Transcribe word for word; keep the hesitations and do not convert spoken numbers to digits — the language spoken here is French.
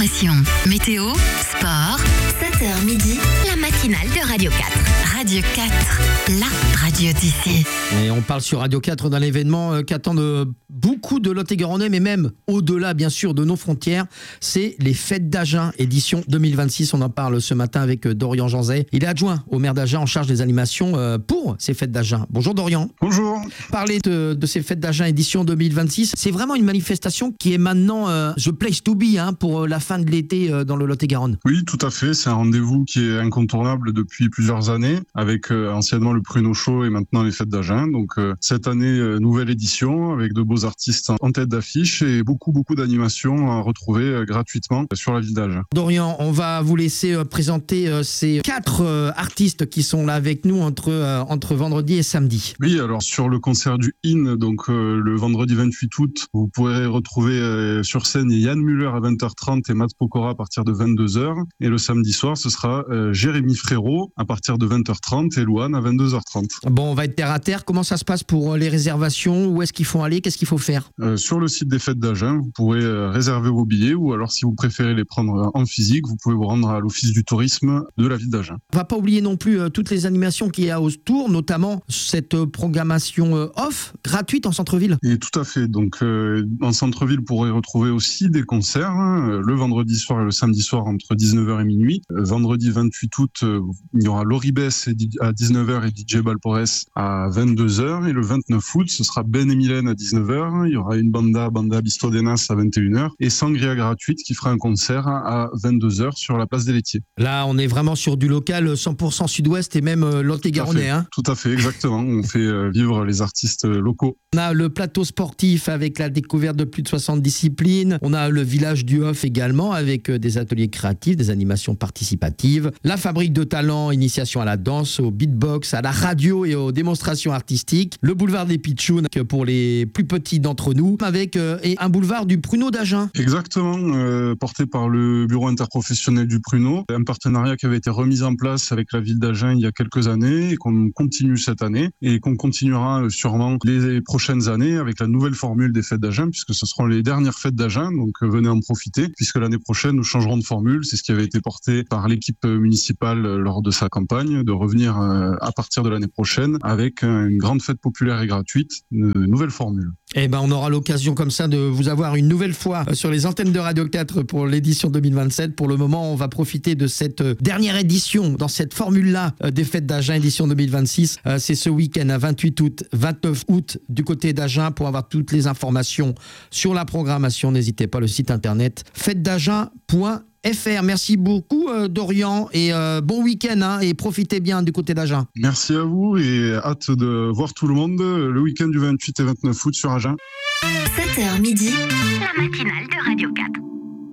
Nutrition, météo, sport, sept heures midi, la matinale de Radio quatre. Radio quatre, la radio d'ici. Et on parle sur Radio quatre d'un événement qu'attendent beaucoup de Lot-et-Garonnais, mais même au-delà, bien sûr, de nos frontières. C'est les Fêtes d'Agen, édition deux mille vingt-six. On en parle ce matin avec Dorian Janzet. Il est adjoint au maire d'Agen en charge des animations pour ces Fêtes d'Agen. Bonjour Dorian. Bonjour. Parler de, de ces Fêtes d'Agen, édition deux mille vingt-six, c'est vraiment une manifestation qui est maintenant euh, the place to be hein, pour la fin de l'été euh, dans le Lot-et-Garonne. Oui, tout à fait. C'est un rendez-vous qui est incontournable depuis plusieurs années, avec euh, anciennement le Pruneau Show et maintenant les Fêtes d'Agen. Donc euh, cette année, euh, nouvelle édition avec de beaux artistes en tête d'affiche et beaucoup, beaucoup d'animations à retrouver euh, gratuitement sur la ville d'Agen. Dorian, on va vous laisser euh, présenter euh, ces quatre euh, artistes qui sont là avec nous entre, euh, entre vendredi et samedi. Oui, alors sur le concert du I N, donc euh, le vendredi vingt-huit août, vous pourrez retrouver euh, sur scène Yann Müller à vingt heures trente et Matt Pokora à partir de vingt-deux heures. Et le samedi soir, ce sera euh, Jérémy Frérot à partir de vingt heures trente et Louane à vingt-deux heures trente. Bon, on va être terre à terre. Comment ça se passe pour les réservations? Où est-ce qu'il faut aller? Qu'est-ce qu'il faut faire? euh, Sur le site des Fêtes d'Agen, vous pourrez euh, réserver vos billets ou alors si vous préférez les prendre en physique, vous pouvez vous rendre à l'office du tourisme de la ville d'Agen. On va pas oublier non plus euh, toutes les animations qu'il y a autour, notamment cette euh, programmation euh, off, gratuite en centre-ville. Et tout à fait. Donc, euh, en centre-ville, vous pourrez retrouver aussi des concerts hein, le vendredi soir et le samedi soir entre dix-neuf heures et minuit. Euh, vendredi vingt-huit août, euh, il y aura Laurie Bess à dix-neuf heures et D J Balpores à vingt-deux heures. Et le vingt-neuf août, ce sera Ben et Mylène à dix-neuf heures. Il y aura une banda, Banda Bistodenas à vingt et une heures. Et Sangria Gratuite qui fera un concert à vingt-deux heures sur la place des Laitiers. Là, on est vraiment sur du local cent pour cent sud-ouest et même euh, Lot-et-Garonnais. Hein. Tout à fait, exactement. On fait euh, vivre les artistes euh, locaux. On a le plateau sportif avec la découverte de plus de soixante disciplines. On a le village du Off également avec des ateliers créatifs, des animations participatives. La fabrique de talents, initiation à la danse, au beatbox, à la radio et aux démonstrations artistiques. Le boulevard des Pitchouns pour les plus petits d'entre nous avec euh, et un boulevard du Pruneau d'Agen. Exactement, euh, porté par le bureau interprofessionnel du Pruneau. Un partenariat qui avait été remis en place avec la ville d'Agen il y a quelques années et qu'on continue cette année et qu'on continuera sûrement les prochaines années avec la nouvelle formule des Fêtes d'Agen puisque ce seront les dernières Fêtes d'Agen, donc euh, venez en profiter puisque l'année prochaine nous changerons de formule. C'est ce qui avait été porté par l'équipe municipale lors de sa campagne, de revenir euh, à partir de l'année prochaine avec une grande fête populaire et gratuite, une nouvelle formule. Eh ben, on aura l'occasion comme ça de vous avoir une nouvelle fois sur les antennes de Radio quatre pour l'édition deux mille vingt-sept. Pour le moment, on va profiter de cette dernière édition dans cette formule-là des Fêtes d'Agen, édition deux mille vingt-six. C'est ce week-end à vingt-huit août, vingt-neuf août du côté d'Agen. Pour avoir toutes les informations sur la programmation, n'hésitez pas, le site internet fêtes d'agen point f r. Merci beaucoup euh, Dorian et euh, bon week-end hein, et profitez bien du côté d'Agen. Merci à vous et hâte de voir tout le monde le week-end du vingt-huit et vingt-neuf août sur Agen. sept heures midi, la matinale de Radio quatre.